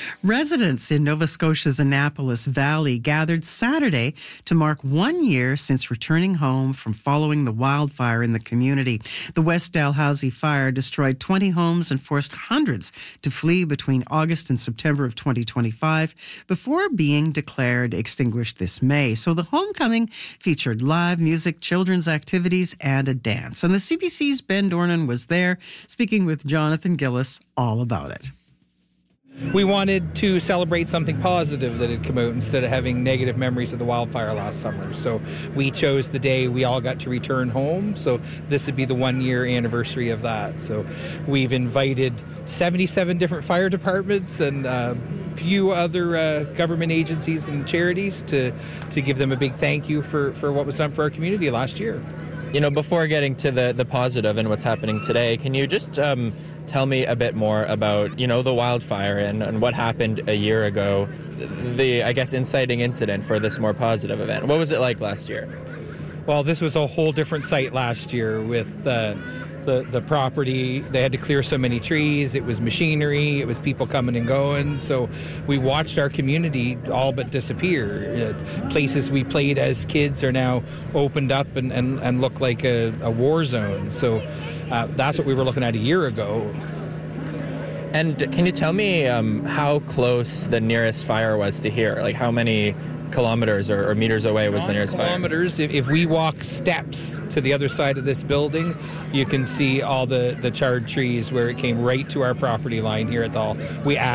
Residents in Nova Scotia's Annapolis Valley gathered Saturday to mark 1 year since returning home from following the wildfire in the community. The West Dalhousie fire destroyed 20 homes and forced hundreds to flee between August and September of 2025 before being declared extinguished this May. So the homecoming featured live music, children's activities, and a dance. And the CBC's Ben Dornan was there, speaking with Jonathan Gillis all about it. We wanted to celebrate something positive that had come out instead of having negative memories of the wildfire last summer. So we chose the day we all got to return home. So this would be the 1 year anniversary of that. So we've invited 77 different fire departments and a few other government agencies and charities to give them a big thank you for what was done for our community last year. You know, before getting to the positive and what's happening today, can you just tell me a bit more about, the wildfire and what happened a year ago, the, I guess, inciting incident for this more positive event? What was it like last year? Well, this was a whole different site last year with the property. They had to clear so many trees. It was machinery. It was people coming and going. So we watched our community all but disappear. Places we played as kids are now opened up and look like a war zone. So that's what we were looking at a year ago. And can you tell me how close the nearest fire was to here? Like how many kilometers or meters away was the nearest kilometers. fire? If we walk steps to the other side of this building, you can see all the charred trees where it came right to our property line here at the hall. We